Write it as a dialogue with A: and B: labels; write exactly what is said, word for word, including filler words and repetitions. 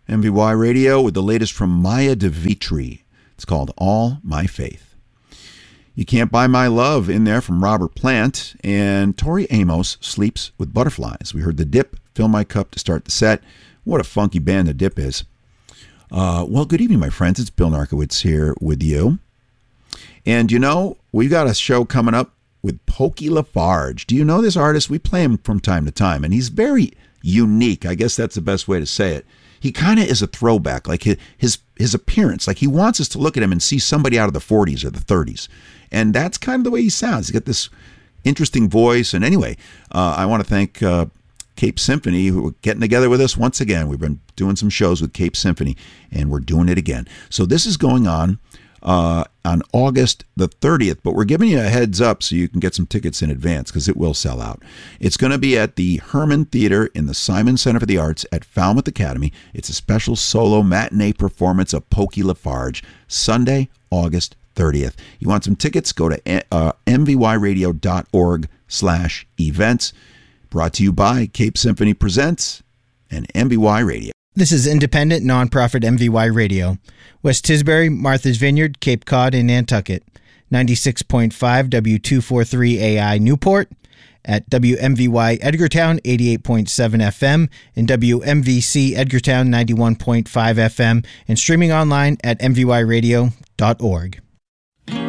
A: M V Y Radio with the latest from Maya DeVitri. It's called All My Faith. You Can't Buy My Love in there from Robert Plant. And Tori Amos, Sleeps with Butterflies. We heard The Dip, Fill My Cup to start the set. What a funky band The Dip is. Uh, well, good evening, my friends. It's Bill Narkowitz here with you. And, you know, we've got a show coming up with Pokey LaFarge. Do you know this artist? We play him from time to time, and he's very unique. I guess that's the best way to say it. He kind of is a throwback, like his, his his appearance. Like he wants us to look at him and see somebody out of the forties or the thirties. And that's kind of the way he sounds. He's got this interesting voice. And anyway, uh, I want to thank uh, Cape Symphony, who are getting together with us once again. We've been doing some shows with Cape Symphony, and we're doing it again. So this is going on uh, on August the thirtieth, but we're giving you a heads up so you can get some tickets in advance because it will sell out. It's going to be at the Herman Theater in the Simon Center for the Arts at Falmouth Academy. It's a special solo matinee performance of Pokey LaFarge, Sunday, August thirtieth. You want some tickets? Go to uh, mvyradio.org slash events. Brought to you by Cape Symphony Presents and M V Y Radio.
B: This is independent, nonprofit M V Y Radio. West Tisbury, Martha's Vineyard, Cape Cod, and Nantucket. ninety-six point five W two forty-three A I Newport. At W M V Y Edgartown, eighty-eight point seven F M. And W M V C Edgartown, ninety-one point five F M. And streaming online at m v y radio dot org.